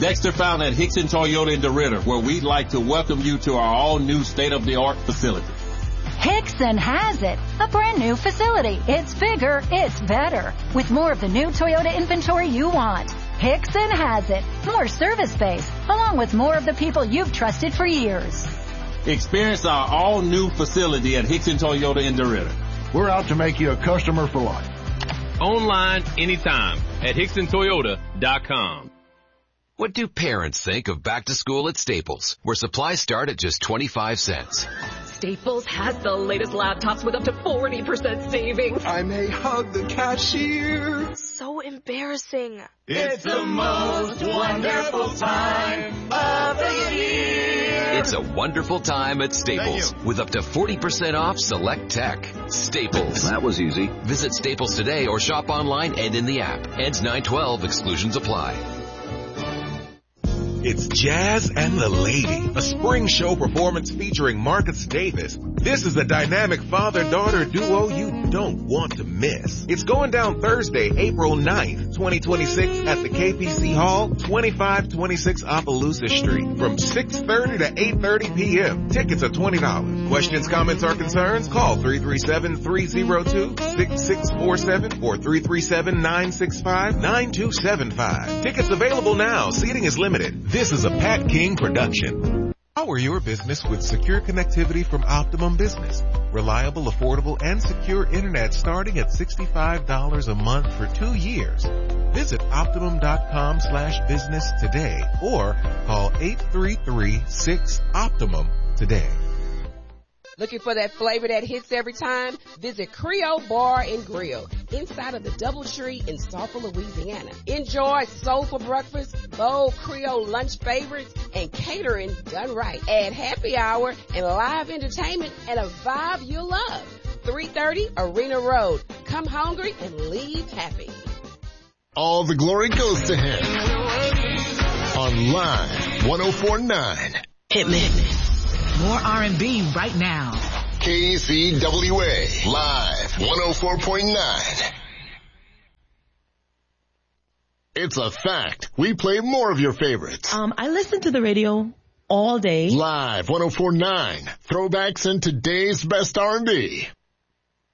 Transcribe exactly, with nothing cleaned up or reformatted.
Dexter found at Hickson Toyota in DeRidder, where we'd like to welcome you to our all-new state-of-the-art facility. Hickson has it. A brand new facility. It's bigger, it's better. With more of the new Toyota inventory you want. Hickson has it. More service space, along with more of the people you've trusted for years. Experience our all-new facility at Hickson Toyota in DeRidder. We're out to make you a customer for life. Online, anytime, at Hickson Toyota dot com. What do parents think of back to school at Staples, where supplies start at just twenty-five cents? Staples has the latest laptops with up to forty percent savings. I may hug the cashier. So embarrassing. It's the most wonderful time of the year. It's a wonderful time at Staples with up to forty percent off select tech. Staples. That was easy. Visit Staples today or shop online and in the app. Ends nine twelve. Exclusions apply. It's Jazz and the Lady, a spring show performance featuring Marcus Davis. This is a dynamic father-daughter duo you don't want to miss. It's going down Thursday, April ninth, twenty twenty-six at the K P C Hall, twenty-five twenty-six Opelousas Street from six thirty to eight thirty p.m. Tickets are twenty dollars. Questions, comments, or concerns? Call three three seven, three oh two, six six four seven or three three seven, nine six five, nine two seven five. Tickets available now. Seating is limited. This is a Pat King production. Power your business with secure connectivity from Optimum Business. Reliable, affordable, and secure internet starting at sixty-five dollars a month for two years. Visit Optimum.com slash business today or call eight three three, six, Optimum today. Looking for that flavor that hits every time? Visit Creole Bar and Grill inside of the Doubletree in Sulphur, Louisiana. Enjoy soulful breakfast, bold Creole lunch favorites, and catering done right. Add happy hour and live entertainment and a vibe you'll love. three thirty Arena Road. Come hungry and leave happy. All the glory goes to him. On Live one oh four point nine. Hit me. More R and B right now. K C W A Live one oh four point nine. It's a fact. We play more of your favorites. Um, I listen to the radio all day. Live one oh four point nine. Throwbacks and today's best R and B.